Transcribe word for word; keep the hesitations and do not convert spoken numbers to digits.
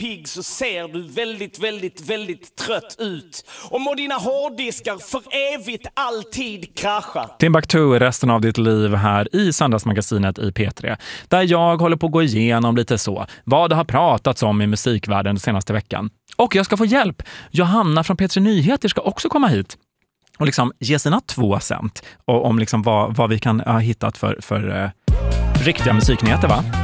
pigg så ser du väldigt, väldigt, väldigt trött ut. Och må dina hårddiskar för evigt alltid krascha. Timbuktu är resten av ditt liv här i Söndagsmagasinet i P tre. Där jag håller på att gå igenom lite så vad det har pratats om i musikvärlden den senaste veckan. Och jag ska få hjälp. Johanna från P tre Nyheter ska också komma hit och liksom ge sina två cent och om liksom vad, vad vi kan ha hittat för, för uh, riktiga musiknyheter, va?